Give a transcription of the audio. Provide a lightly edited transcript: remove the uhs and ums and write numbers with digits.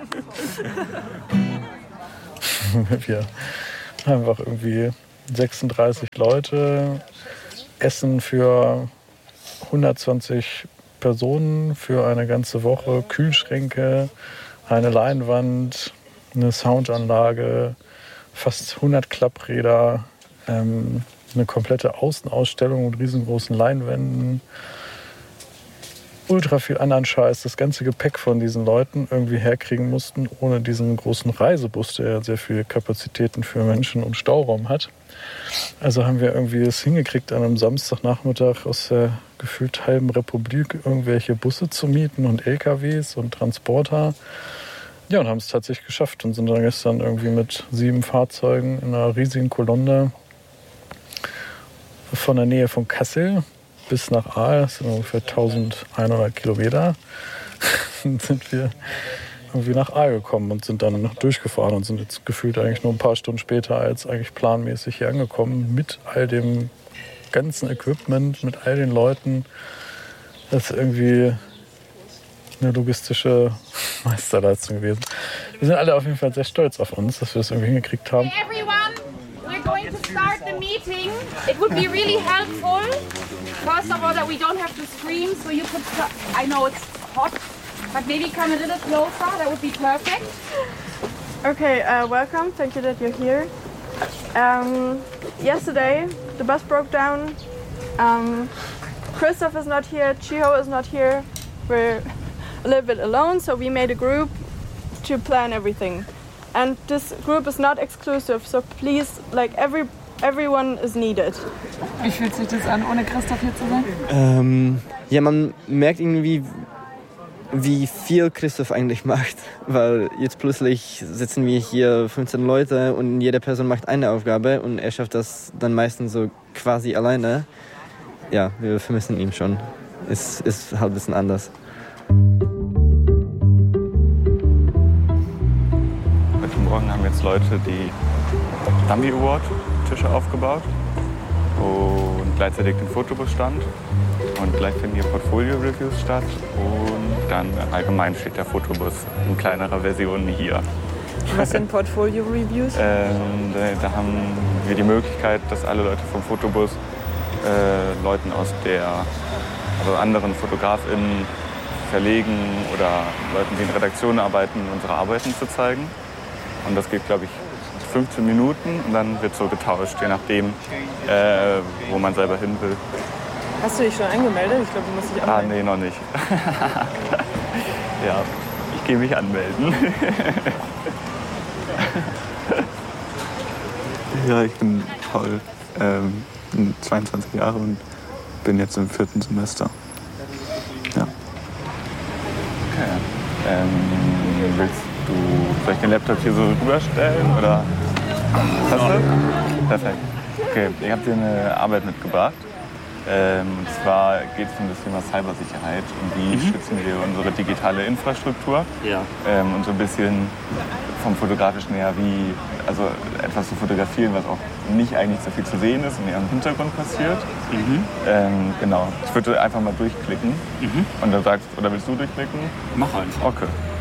Wir einfach irgendwie 36 Leute, Essen für 120 Personen für eine ganze Woche, Kühlschränke, eine Leinwand, eine Soundanlage, fast 100 Klappräder, eine komplette Außenausstellung mit riesengroßen Leinwänden, ultra viel anderen Scheiß, das ganze Gepäck von diesen Leuten irgendwie herkriegen mussten, ohne diesen großen Reisebus, der ja sehr viele Kapazitäten für Menschen und Stauraum hat. Also haben wir irgendwie es hingekriegt, an einem Samstagnachmittag aus der gefühlt halben Republik irgendwelche Busse zu mieten und LKWs und Transporter. Ja, und haben es tatsächlich geschafft und sind dann gestern irgendwie mit 7 Fahrzeugen in einer riesigen Kolonne von der Nähe von Kassel bis nach Aal, das sind ungefähr 1100 Kilometer, sind wir irgendwie nach Aal gekommen und sind dann durchgefahren und sind jetzt gefühlt eigentlich nur ein paar Stunden später als eigentlich planmäßig hier angekommen mit all dem ganzen Equipment, mit all den Leuten. Das ist irgendwie eine logistische Meisterleistung gewesen. Wir sind alle auf jeden Fall sehr stolz auf uns, dass wir das irgendwie hingekriegt haben. Hey everyone, we're going to start the meeting. It would be really helpful, first of all, that we don't have to scream, so you could, I know it's hot, but maybe come a little closer, that would be perfect. Okay, welcome, thank you that you're here. Yesterday, the bus broke down. Christoph is not here, Chiho is not here. We're a little bit alone, so we made a group to plan everything. And this group is not exclusive, so please, like everyone is needed. Wie fühlt sich das an, ohne Christoph hier zu sein? Ja, man merkt irgendwie, wie viel Christoph eigentlich macht, weil jetzt plötzlich sitzen wir hier 15 Leute und jede Person macht eine Aufgabe und er schafft das dann meistens so quasi alleine. Ja, wir vermissen ihn schon. Es ist halt ein bisschen anders. Heute Morgen haben jetzt Leute die Dummy Award Tische aufgebaut und gleichzeitig den Fotobus stand. Und gleich finden hier Portfolio-Reviews statt und dann allgemein steht der Fotobus in kleinerer Version hier. Was sind Portfolio-Reviews? Da haben wir die Möglichkeit, dass alle Leute vom Fotobus Leuten also anderen FotografInnen, Verlegen oder Leuten, die in Redaktionen arbeiten, unsere Arbeiten zu zeigen. Und das geht, glaube ich, 15 Minuten und dann wird so getauscht, je nachdem, wo man selber hin will. Hast du dich schon angemeldet? Ich glaube, du musst dich anmelden. Nee, noch nicht. Ja, ich gehe mich anmelden. Ja, ich bin Paul, bin 22 Jahre und bin jetzt im 4. Semester. Ja. Okay. Soll ich den Laptop hier so rüberstellen oder? Hast du? Perfekt. Okay, ich habe dir eine Arbeit mitgebracht. Und zwar geht es um das Thema Cybersicherheit und wie schützen wir unsere digitale Infrastruktur. Ja. Und so ein bisschen vom Fotografischen her, also etwas zu fotografieren, was auch nicht eigentlich so viel zu sehen ist und eher im Hintergrund passiert. Genau. Ich würde einfach mal durchklicken und dann sagst, oder willst du durchklicken? Mach einfach. Okay.